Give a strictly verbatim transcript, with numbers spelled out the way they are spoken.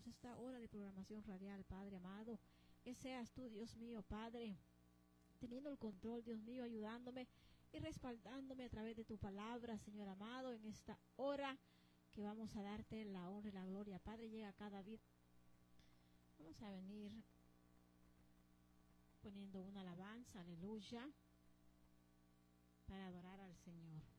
entregamos esta hora de programación radial, Padre amado. Que seas tú, Dios mío, Padre, teniendo el control, Dios mío, ayudándome y respaldándome a través de tu palabra, Señor amado, en esta hora que vamos a darte la honra y la gloria. Padre, llega a cada vida. Vamos a venir poniendo una alabanza, aleluya, para adorar al Señor.